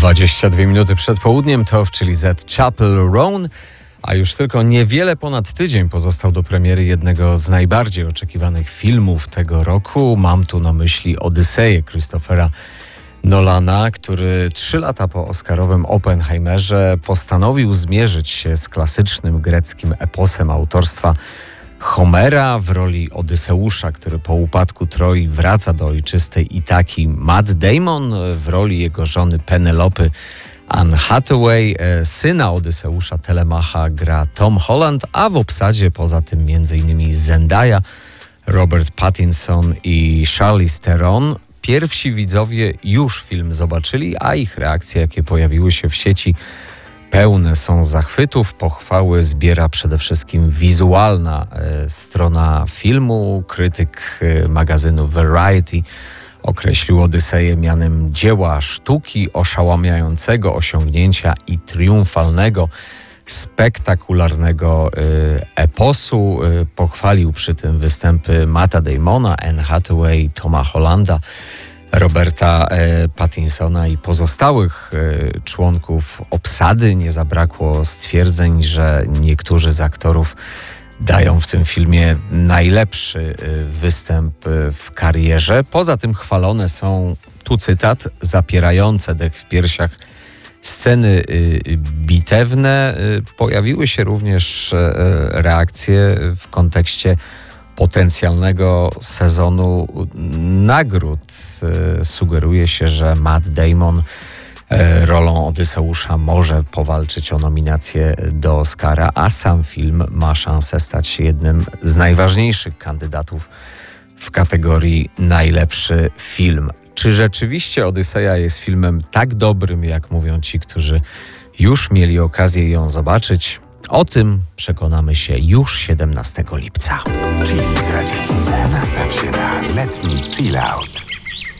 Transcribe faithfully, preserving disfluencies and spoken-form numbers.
dwadzieścia dwie minuty przed południem to w Chili Z Chapel Roan, a już tylko niewiele ponad tydzień pozostał do premiery jednego z najbardziej oczekiwanych filmów tego roku. Mam tu na myśli Odyseję Christophera Nolana, który trzy lata po oscarowym Oppenheimerze postanowił zmierzyć się z klasycznym greckim eposem autorstwa Homera. W roli Odyseusza, który po upadku Troi wraca do ojczystej Itaki, Matt Damon. W roli jego żony Penelopy Anne Hathaway. Syna Odyseusza Telemacha gra Tom Holland, a w obsadzie poza tym m.in. Zendaya, Robert Pattinson i Charlize Theron. Pierwsi widzowie już film zobaczyli, a ich reakcje, jakie pojawiły się w sieci, pełne są zachwytów. Pochwały zbiera przede wszystkim wizualna e, strona filmu. Krytyk e, magazynu Variety określił Odyseję mianem dzieła sztuki, oszałamiającego osiągnięcia i triumfalnego, spektakularnego e, eposu. E, pochwalił przy tym występy Matta Damona, Anne Hathaway, Toma Hollanda, Roberta e, Pattinsona i pozostałych e, członków obsady. Nie zabrakło stwierdzeń, że niektórzy z aktorów dają w tym filmie najlepszy e, występ e, w karierze. Poza tym chwalone są, tu cytat, zapierające dech w piersiach sceny e, bitewne. E, pojawiły się również e, reakcje w kontekście potencjalnego sezonu nagród. Sugeruje się, że Matt Damon rolą Odyseusza może powalczyć o nominację do Oscara, a sam film ma szansę stać się jednym z najważniejszych kandydatów w kategorii najlepszy film. Czy rzeczywiście Odyseja jest filmem tak dobrym, jak mówią ci, którzy już mieli okazję ją zobaczyć? O tym przekonamy się już siedemnastego lipca. Chili Z. Nastaw się na letni chill out.